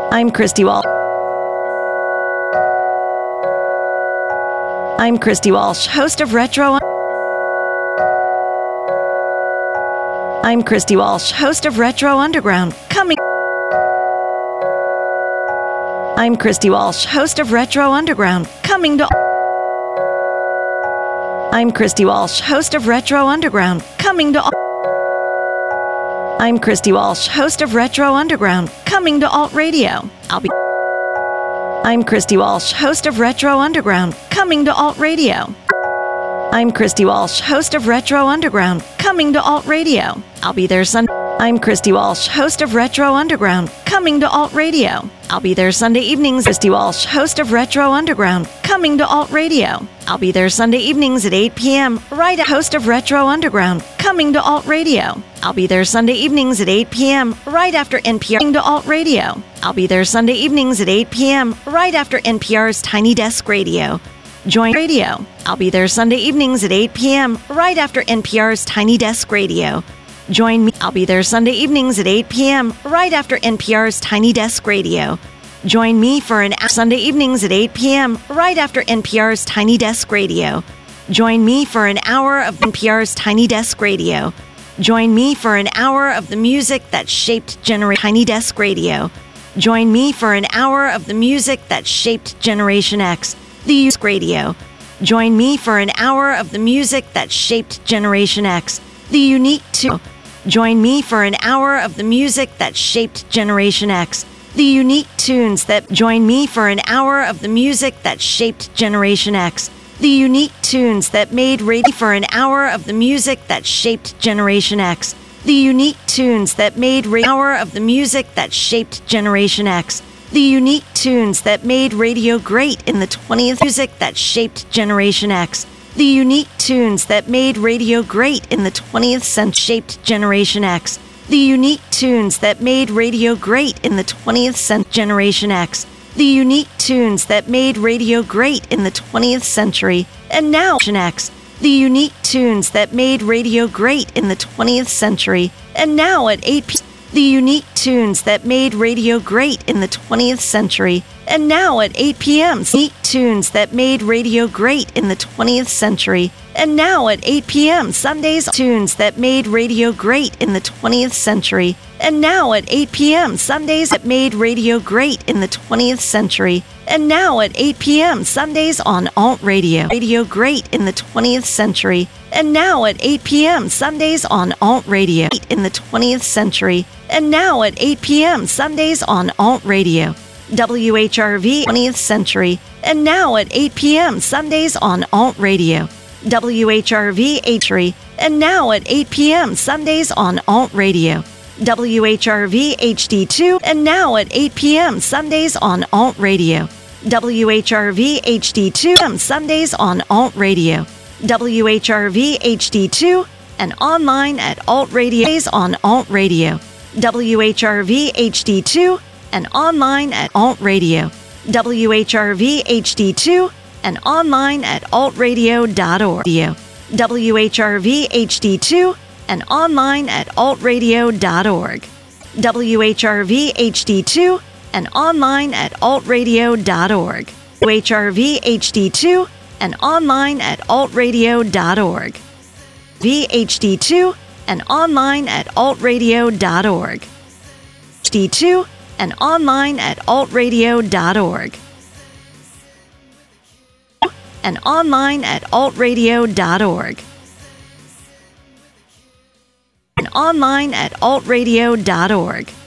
I'm Christy Walsh. I'm Christy Walsh, host of Retro. I'm Christy Walsh, host of Retro Underground. I'm Christy Walsh, host of Retro Underground. I'm Christy Walsh, host of Retro Underground. I'm Christy Walsh, host of Retro Underground. Coming to Alt Radio. I'm Christy Walsh, host of Retro Underground. Coming to Alt Radio. I'm Christy Walsh, host of Retro Underground. Coming to Alt Radio. I'll be there Sunday. I'm Christy Walsh, host of Retro Underground. Coming to Alt Radio. I'll be there Sunday evenings. Christy Walsh, host of Retro Underground. Coming to Alt Radio. I'll be there Sunday evenings at 8 p.m. Right at host of Retro Underground. Coming to Alt Radio. I'll be there Sunday evenings at 8 p.m. right after NPR. Coming to Alt Radio. I'll be there Sunday evenings at 8 p.m. right after NPR's Tiny Desk Radio. Join Radio. I'll be there Sunday evenings at 8 p.m. right after NPR's Tiny Desk Radio. Join me. I'll be there Sunday evenings at 8 p.m. right after NPR's Tiny Desk Radio. Join me for an Sunday evenings at 8 p.m. right after NPR's Tiny Desk Radio. Join me for an hour of NPR's Tiny Desk Radio. Join me for an hour of the music that shaped Tiny Desk Radio. Join me for an hour of the music that shaped Generation X, the Desk Radio. Join me for an hour of the music that shaped Generation X, the unique too. Join me for an hour of the music that shaped Generation X, the unique tunes that. Join me for an hour of the music that shaped Generation X, the unique tunes that made radio. For an hour of the music that shaped Generation X, the unique tunes that made radio. Hour of the music that shaped Generation X, the unique tunes that made radio great in the 20th. Music that shaped Generation X, the unique tunes that made radio great in the 20th century. Shaped Generation X, the unique tunes that made radio great in the 20th century. Generation X, the unique tunes that made radio great in the 20th century. And now Generation X, the unique tunes that made radio great in the 20th century. And now at 8 p.m. The unique tunes that made radio great in the 20th century. And now at 8 p.m. Unique tunes that made radio great in the 20th century. And now at 8 p.m. Sundays. Tunes that made radio great in the 20th century. And now at 8 p.m. Sundays that made radio great in the 20th century. And now at 8 p.m. Sundays on Alt Radio. Radio great in the 20th century. And now at 8 p.m. Sundays on Alt Radio. In the 20th century. And now at 8 p.m. Sundays on Alt Radio. WHRV 20th century. And now at 8 p.m. Sundays on Alt Radio. WHRV H3. And now at 8 p.m. Sundays on Alt Radio. WHRV HD2. And now at 8 p.m. Sundays on Alt Radio. WHRV HD2 Sundays on Alt Radio. WHRV HD2 and online at Alt Radio on Alt Radio. WHRV HD2 and online at Alt Radio. WHRV HD2 and online at altradio.org. WHRV HD2 and online at altradio.org. WHRV HD2 and online at altradio.org. WHRV HD2 and online at altradio.org. VHD2 and online at altradio.org. HD2 and online at altradio.org. And online at altradio.org. And online at altradio.org.